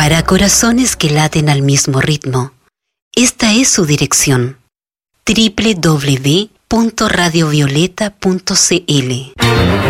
Para corazones que laten al mismo ritmo, esta es su dirección: www.radiovioleta.cl.